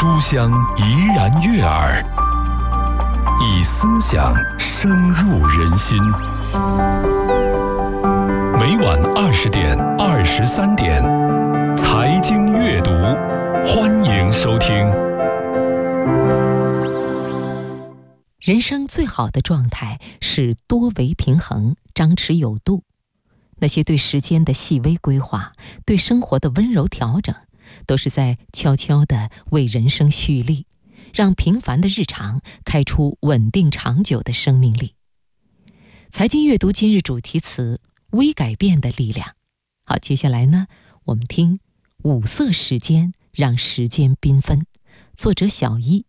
书香怡然悦耳，以思想深入人心。每晚20点、23点，财经阅读，欢迎收听。 人生最好的状态是多维平衡，张弛有度。那些对时间的细微规划，对生活的温柔调整，都是在悄悄地为人生蓄力，让平凡的日常开出稳定长久的生命力。财经阅读今日主题词：微改变的力量。好，接下来呢，我们听五色时间，让时间缤纷。作者小一。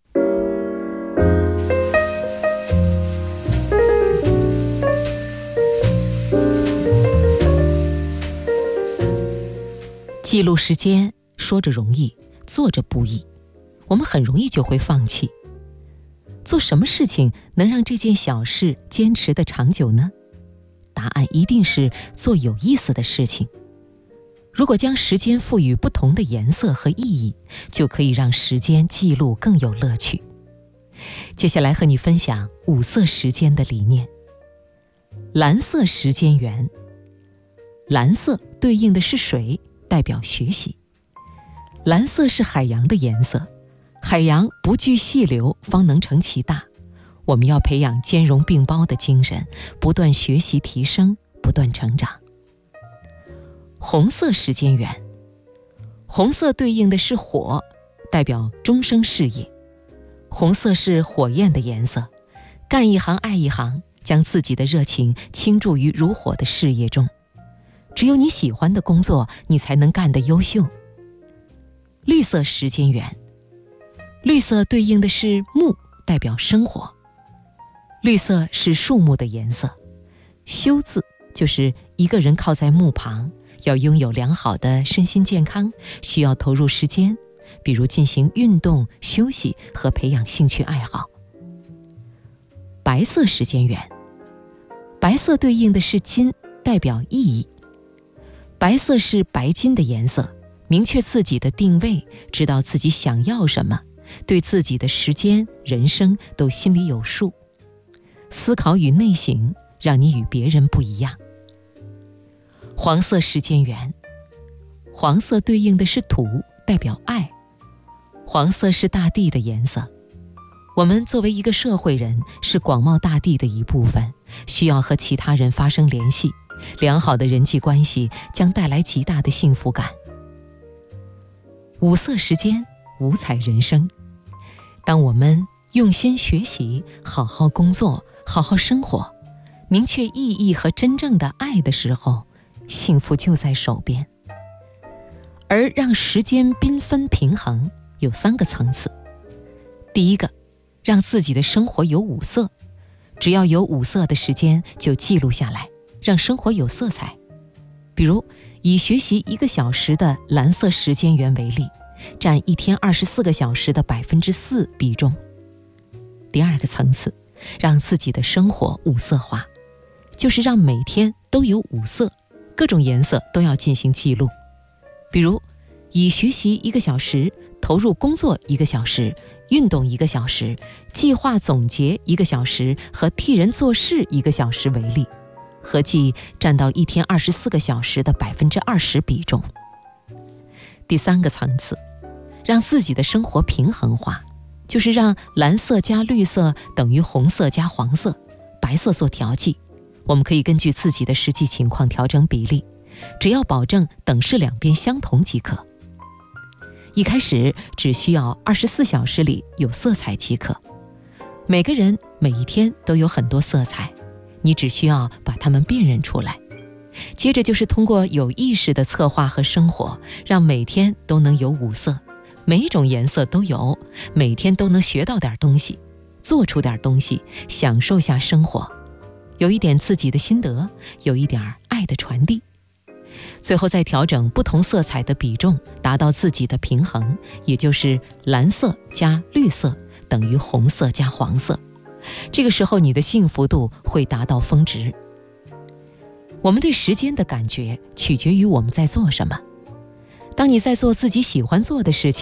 记录时间，说着容易，做着不易，我们很容易就会放弃。做什么事情能让这件小事坚持的长久呢？答案一定是做有意思的事情。如果将时间赋予不同的颜色和意义，就可以让时间记录更有乐趣。接下来和你分享五色时间的理念。蓝色时间源，蓝色对应的是水，代表学习。蓝色是海洋的颜色，海洋不惧细流，方能成其大。我们要培养兼容并包的精神，不断学习提升，不断成长。红色时间源，红色对应的是火，代表终生事业。红色是火焰的颜色，干一行爱一行，将自己的热情倾注于如火的事业中。只有你喜欢的工作，你才能干得优秀。绿色时间源，绿色对应的是木，代表生活。绿色是树木的颜色，修字就是一个人靠在木旁，要拥有良好的身心健康，需要投入时间，比如进行运动、休息和培养兴趣爱好。白色时间源，白色对应的是金，代表意义。白色是白金的颜色，明确自己的定位，知道自己想要什么，对自己的时间、人生都心里有数。思考与内省，让你与别人不一样。黄色时间源，黄色对应的是土，代表爱。黄色是大地的颜色。我们作为一个社会人，是广袤大地的一部分，需要和其他人发生联系。良好的人际关系将带来极大的幸福感。五色时间，五彩人生。当我们用心学习，好好工作，好好生活，明确意义和真正的爱的时候，幸福就在手边。而让时间缤纷平衡有3个层次。第一个，让自己的生活有五色，只要有五色的时间就记录下来，让生活有色彩。比如以学习1个小时的蓝色时间源为例，占一天24个小时的4%比重。第二个层次，让自己的生活五色化，就是让每天都有五色，各种颜色都要进行记录。比如以学习1个小时，投入工作1个小时，运动1个小时，计划总结1个小时和替人做事1个小时为例，合计占到一天24个小时的20%比重。第3个层次，让自己的生活平衡化，就是让蓝色加绿色等于红色加黄色，白色做调剂。我们可以根据自己的实际情况调整比例，只要保证等式两边相同即可。一开始只需要24小时里有色彩即可。每个人每一天都有很多色彩，你只需要把它们辨认出来。接着就是通过有意识的策划和生活，让每天都能有五色，每一种颜色都有，每天都能学到点东西，做出点东西，享受下生活，有一点自己的心得，有一点爱的传递。最后再调整不同色彩的比重，达到自己的平衡，也就是蓝色加绿色等于红色加黄色。这个时候你的幸福度会达到峰值。我们对时间的感觉取决于我们在做什么。当你在做自己喜欢做的事情，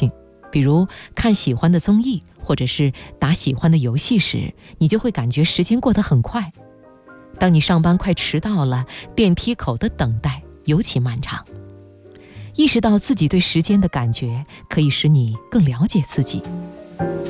比如看喜欢的综艺，或者是打喜欢的游戏时，你就会感觉时间过得很快。当你上班快迟到了，电梯口的等待尤其漫长。意识到自己对时间的感觉，可以使你更了解自己。